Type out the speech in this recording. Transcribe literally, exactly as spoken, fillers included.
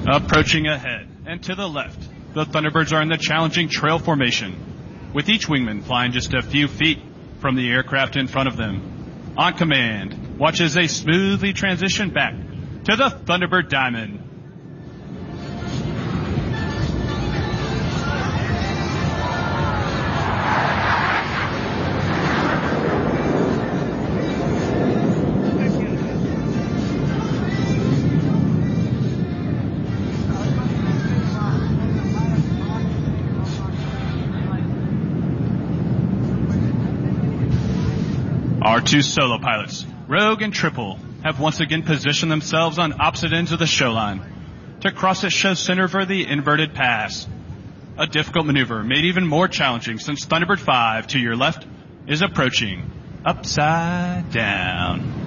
Approaching ahead and to the left, the Thunderbirds are in the challenging trail formation, with each wingman flying just a few feet from the aircraft in front of them. On command, watch as they smoothly transition back to the Thunderbird Diamond. Our two solo pilots, Rogue and Triple, have once again positioned themselves on opposite ends of the showline to cross the show center for the inverted pass. A difficult maneuver made even more challenging since Thunderbird five, to your left, is approaching upside down.